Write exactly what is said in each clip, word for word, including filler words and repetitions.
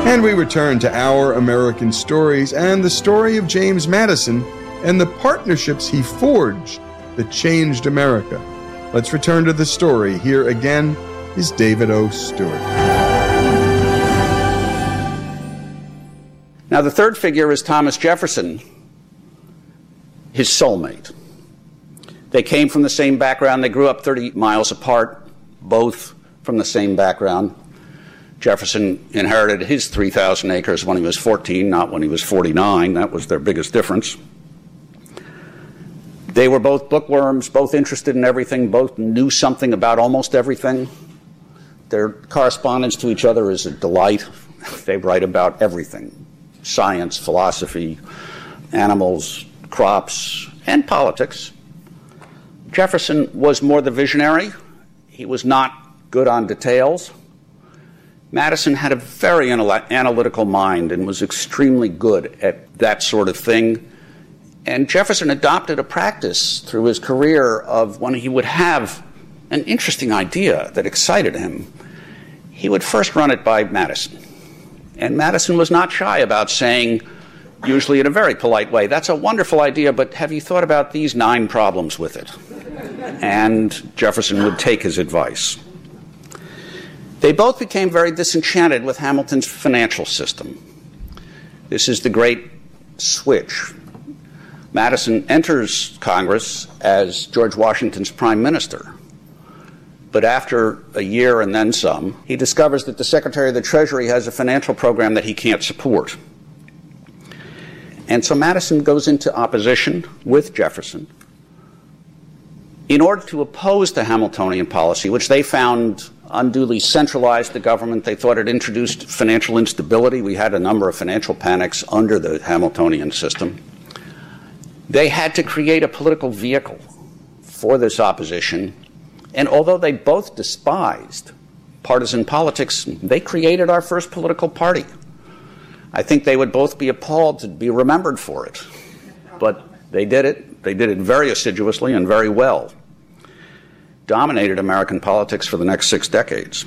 And we return to Our American Stories and the story of James Madison and the partnerships he forged that changed America. Let's return to the story. Here again is David O. Stewart. Now, the third figure is Thomas Jefferson, his soulmate. They came from the same background. They grew up thirty miles apart, both from the same background. Jefferson inherited his three thousand acres when he was fourteen, not when he was forty-nine. That was their biggest difference. They were both bookworms, both interested in everything, both knew something about almost everything. Their correspondence to each other is a delight. They write about everything: science, philosophy, animals, crops, and politics. Jefferson was more the visionary. He was not good on details. Madison had a very anal- analytical mind and was extremely good at that sort of thing. And Jefferson adopted a practice through his career of when he would have an interesting idea that excited him, he would first run it by Madison. And Madison was not shy about saying, usually in a very polite way, "That's a wonderful idea, but have you thought about these nine problems with it?" And Jefferson would take his advice. They both became very disenchanted with Hamilton's financial system. This is the great switch. Madison enters Congress as George Washington's prime minister. But after a year and then some, he discovers that the Secretary of the Treasury has a financial program that he can't support. And so Madison goes into opposition with Jefferson in order to oppose the Hamiltonian policy, which they found unduly centralized the government. They thought it introduced financial instability. We had a number of financial panics under the Hamiltonian system. They had to create a political vehicle for this opposition. And although they both despised partisan politics, they created our first political party. I think they would both be appalled to be remembered for it. But they did it. They did it very assiduously and very well. Dominated American politics for the next six decades.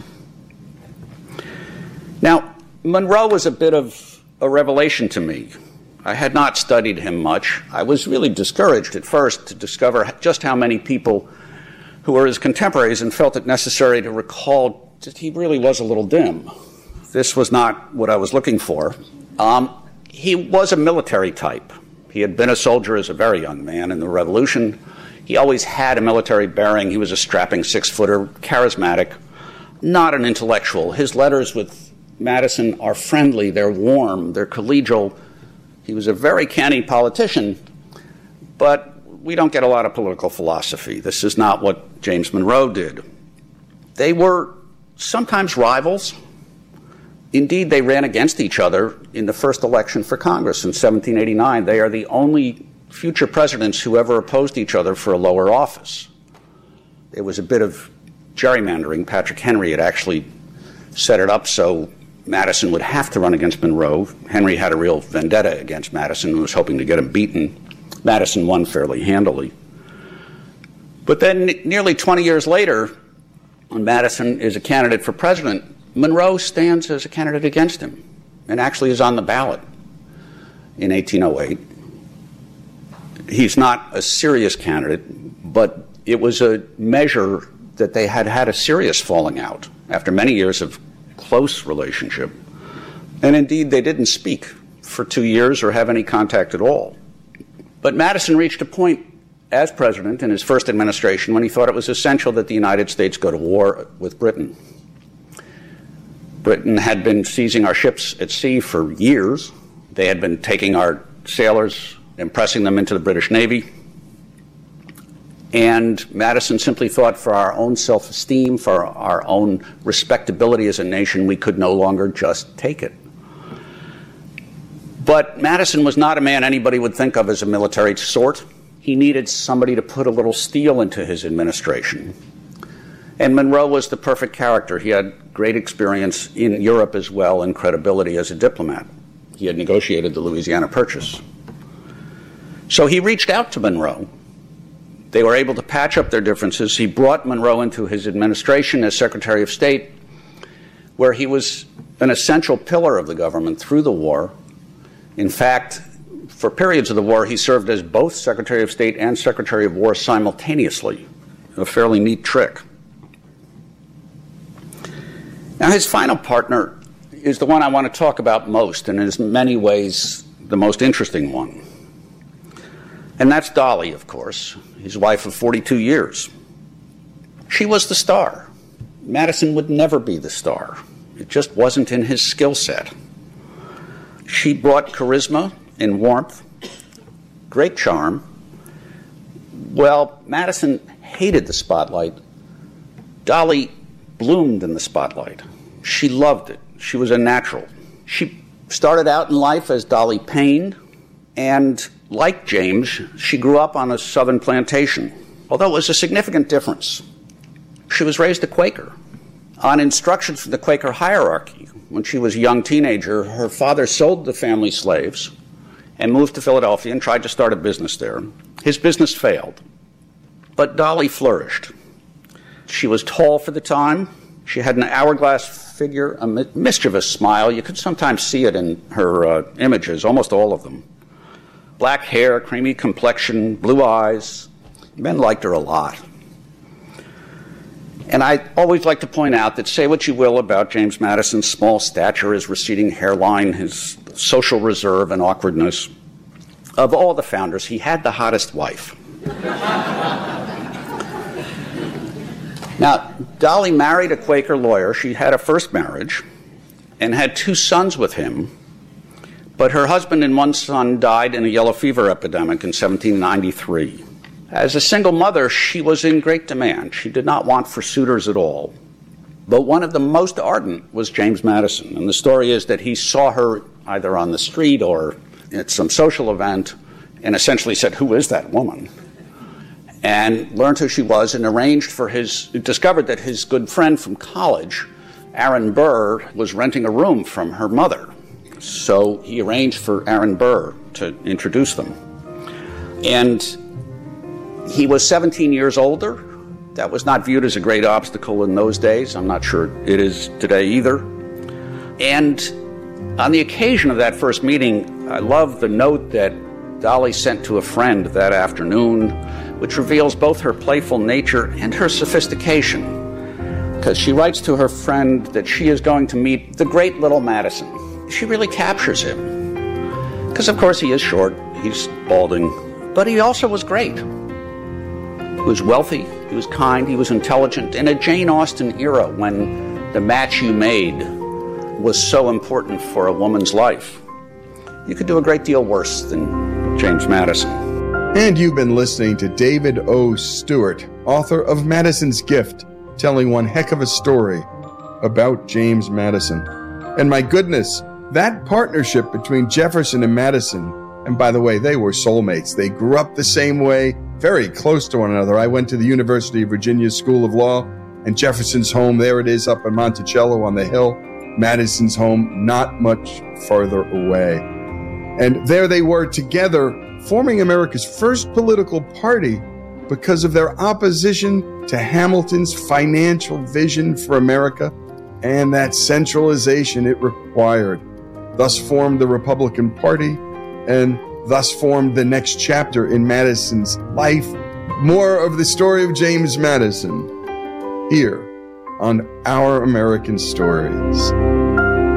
Now, Monroe was a bit of a revelation to me. I had not studied him much. I was really discouraged at first to discover just how many people who were his contemporaries and felt it necessary to recall that he really was a little dim. This was not what I was looking for. Um, he was a military type. He had been a soldier as a very young man in the Revolution. He always had a military bearing. He was a strapping six-footer, charismatic, not an intellectual. His letters with Madison are friendly, they're warm, they're collegial. He was a very canny politician, but we don't get a lot of political philosophy. This is not what James Monroe did. They were sometimes rivals. Indeed, they ran against each other in the first election for Congress in seventeen eighty-nine. They are the only future presidents who ever opposed each other for a lower office. There was a bit of gerrymandering. Patrick Henry had actually set it up so Madison would have to run against Monroe. Henry had a real vendetta against Madison and was hoping to get him beaten. Madison won fairly handily. But then nearly twenty years later, when Madison is a candidate for president, Monroe stands as a candidate against him and actually is on the ballot in eighteen oh eight. He's not a serious candidate, but it was a measure that they had had a serious falling out after many years of close relationship. And indeed, they didn't speak for two years or have any contact at all. But Madison reached a point as president in his first administration when he thought it was essential that the United States go to war with Britain. Britain had been seizing our ships at sea for years. They had been taking our sailors, impressing them into the British Navy. And Madison simply thought for our own self-esteem, for our own respectability as a nation, we could no longer just take it. But Madison was not a man anybody would think of as a military sort. He needed somebody to put a little steel into his administration. And Monroe was the perfect character. He had great experience in Europe as well and credibility as a diplomat. He had negotiated the Louisiana Purchase. So he reached out to Monroe. They were able to patch up their differences. He brought Monroe into his administration as Secretary of State, where he was an essential pillar of the government through the war. In fact, for periods of the war, he served as both Secretary of State and Secretary of War simultaneously, a fairly neat trick. Now, his final partner is the one I want to talk about most, and in many ways the most interesting one. And that's Dolley, of course, his wife of forty-two years. She was the star. Madison would never be the star. It just wasn't in his skill set. She brought charisma and warmth, great charm. Well, Madison hated the spotlight. Dolley bloomed in the spotlight. She loved it. She was a natural. She started out in life as Dolley Payne, and like James, she grew up on a southern plantation, although it was a significant difference. She was raised a Quaker. On instructions from the Quaker hierarchy, when she was a young teenager, her father sold the family slaves and moved to Philadelphia and tried to start a business there. His business failed, but Dolley flourished. She was tall for the time. She had an hourglass figure, a mischievous smile. You could sometimes see it in her uh, images, almost all of them. Black hair, creamy complexion, blue eyes. Men liked her a lot. And I always like to point out that, say what you will about James Madison's small stature, his receding hairline, his social reserve and awkwardness, of all the founders, he had the hottest wife. Now, Dolley married a Quaker lawyer. She had a first marriage and had two sons with him, but her husband and one son died in a yellow fever epidemic in seventeen ninety-three. As a single mother, she was in great demand. She did not want for suitors at all. But one of the most ardent was James Madison. And the story is that he saw her either on the street or at some social event and essentially said, "Who is that woman?" And learned who she was and arranged for his, discovered that his good friend from college, Aaron Burr, was renting a room from her mother. So he arranged for Aaron Burr to introduce them. And he was seventeen years older. That was not viewed as a great obstacle in those days. I'm not sure it is today either. And on the occasion of that first meeting, I love the note that Dolley sent to a friend that afternoon, which reveals both her playful nature and her sophistication. Because she writes to her friend that she is going to meet the great little Madison. She really captures him. Because, of course, he is short, he's balding, but he also was great. He was wealthy, he was kind, he was intelligent, in a Jane Austen era when the match you made was so important for a woman's life. You could do a great deal worse than James Madison. And you've been listening to David O. Stewart, author of Madison's Gift, telling one heck of a story about James Madison. And my goodness, that partnership between Jefferson and Madison, and by the way, they were soulmates. They grew up the same way, very close to one another. I went to the University of Virginia School of Law, and Jefferson's home, there it is up in Monticello on the hill. Madison's home, not much farther away. And there they were together, forming America's first political party because of their opposition to Hamilton's financial vision for America and that centralization it required. Thus formed the Republican Party, and thus formed the next chapter in Madison's life. More of the story of James Madison here on Our American Stories.